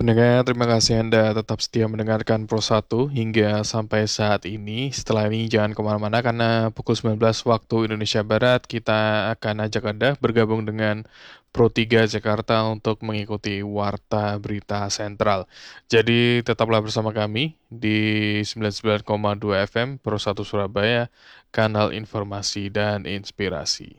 Pendengar, terima kasih Anda tetap setia mendengarkan Pro 1 hingga sampai saat ini. Setelah ini jangan kemana-mana karena pukul 19 waktu Indonesia Barat kita akan ajak Anda bergabung dengan Pro 3 Jakarta untuk mengikuti Warta Berita Sentral. Jadi tetaplah bersama kami di 99,2 FM Pro 1 Surabaya, kanal informasi dan inspirasi.